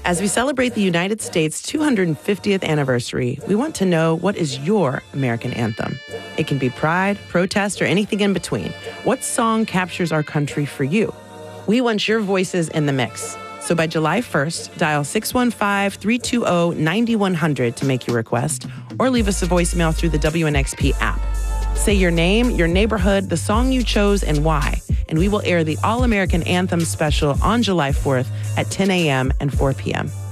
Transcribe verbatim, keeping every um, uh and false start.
As we celebrate the United States' two hundred fiftieth anniversary, we want to know, what is your American anthem? It can be pride, protest, or anything in between. What song captures our country for you? We want your voices in the mix. So by July first, dial six one five, three two zero, nine one zero zero to make your request, or leave us a voicemail through the W N X P app. Say your name, your neighborhood, the song you chose, and why, and we will air the All-American Anthem special on July fourth at ten a.m. and four p.m.